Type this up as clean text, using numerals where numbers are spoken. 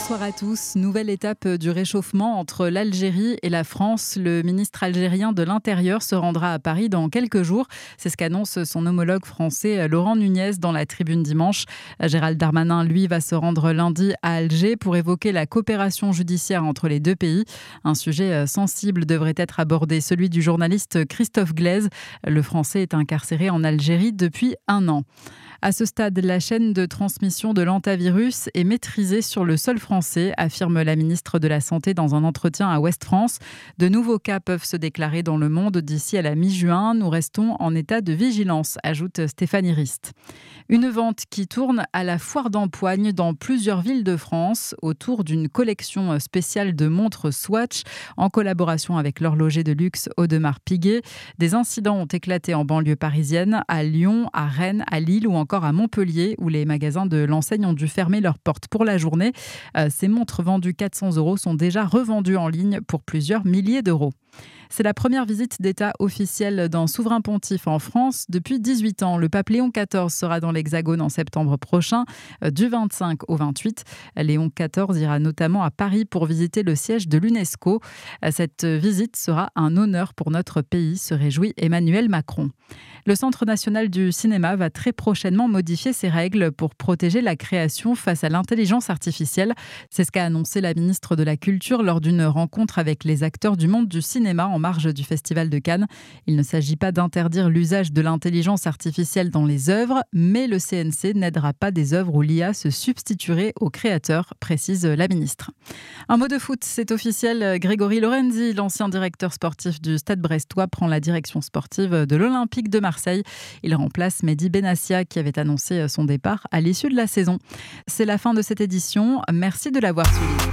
Bonsoir à tous. Nouvelle étape du réchauffement entre l'Algérie et la France. Le ministre algérien de l'Intérieur se rendra à Paris dans quelques jours. C'est ce qu'annonce son homologue français Laurent Nunez dans la Tribune dimanche. Gérald Darmanin, lui, va se rendre lundi à Alger pour évoquer la coopération judiciaire entre les deux pays. Un sujet sensible devrait être abordé, celui du journaliste Christophe Glaise. Le Français est incarcéré en Algérie depuis 1 an. À ce stade, la chaîne de transmission de l'hantavirus est maîtrisée sur le sol français, affirme la ministre de la Santé dans un entretien à Ouest France. De nouveaux cas peuvent se déclarer dans le monde d'ici à la mi-juin. Nous restons en état de vigilance, ajoute Stéphanie Rist. Une vente qui tourne à la foire d'Empoigne dans plusieurs villes de France autour d'une collection spéciale de montres Swatch en collaboration avec l'horloger de luxe Audemars Piguet. Des incidents ont éclaté en banlieue parisienne, à Lyon, à Rennes, à Lille ou encore à Montpellier, où les magasins de l'enseigne ont dû fermer leurs portes pour la journée. Ces montres vendues 400 € sont déjà revendues en ligne pour plusieurs milliers d'euros. C'est la première visite d'État officielle d'un souverain pontife en France depuis 18 ans. Le pape Léon XIV sera dans l'Hexagone en septembre prochain, du 25 au 28. Léon XIV ira notamment à Paris pour visiter le siège de l'UNESCO. Cette visite sera un honneur pour notre pays, se réjouit Emmanuel Macron. Le Centre national du cinéma va très prochainement modifier ses règles pour protéger la création face à l'intelligence artificielle. C'est ce qu'a annoncé la ministre de la Culture lors d'une rencontre avec les acteurs du monde du cinéma en marge du Festival de Cannes. Il ne s'agit pas d'interdire l'usage de l'intelligence artificielle dans les œuvres, mais le CNC n'aidera pas des œuvres où l'IA se substituerait aux créateurs, précise la ministre. Un mot de foot, c'est officiel. Grégory Lorenzi, l'ancien directeur sportif du Stade brestois, prend la direction sportive de l'Olympique de Marseille. Il remplace Mehdi Benassia qui avait annoncé son départ à l'issue de la saison. C'est la fin de cette édition. Merci de l'avoir suivi.